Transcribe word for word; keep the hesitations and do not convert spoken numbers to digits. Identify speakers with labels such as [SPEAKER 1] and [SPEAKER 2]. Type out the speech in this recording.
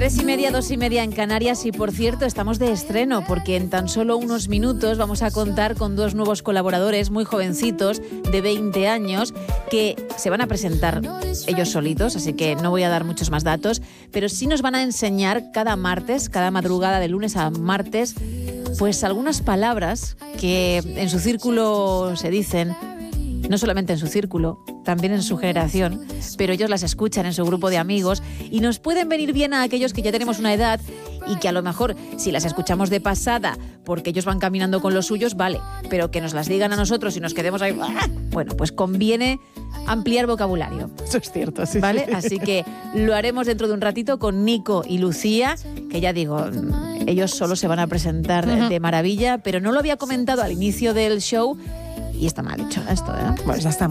[SPEAKER 1] Tres y media, dos y media en Canarias y, por cierto, estamos de estreno porque en tan solo unos minutos vamos a contar con dos nuevos colaboradores muy jovencitos de veinte años que se van a presentar ellos solitos, así que no voy a dar muchos más datos, pero sí nos van a enseñar cada martes, cada madrugada de lunes a martes, pues algunas palabras que en su círculo se dicen, no solamente en su círculo, también en su generación, pero ellos las escuchan en su grupo de amigos y nos pueden venir bien a aquellos que ya tenemos una edad y que a lo mejor si las escuchamos de pasada porque ellos van caminando con los suyos, vale, pero que nos las digan a nosotros y nos quedemos ahí, bueno, pues conviene ampliar vocabulario.
[SPEAKER 2] Eso es cierto, sí.
[SPEAKER 1] ¿Vale?
[SPEAKER 2] Sí.
[SPEAKER 1] Así que lo haremos dentro de un ratito con Nico y Lucía, que ya digo, ellos solo se van a presentar uh-huh. de maravilla, pero no lo había comentado al inicio del show y está mal hecho esto, ¿eh?
[SPEAKER 2] Pues ya está.